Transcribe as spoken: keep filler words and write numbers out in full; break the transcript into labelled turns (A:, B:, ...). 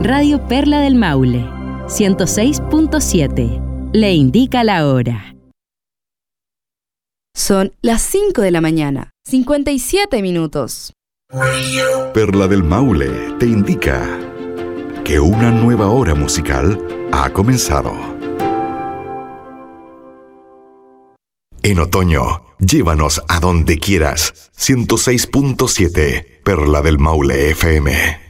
A: Radio Perla del Maule, ciento seis punto siete. Le indica la hora.
B: Son las cinco de la mañana, cincuenta y siete minutos.
C: Perla del Maule te indica que una nueva hora musical ha comenzado. En otoño, llévanos a donde quieras. ciento seis punto siete, Perla del Maule F M.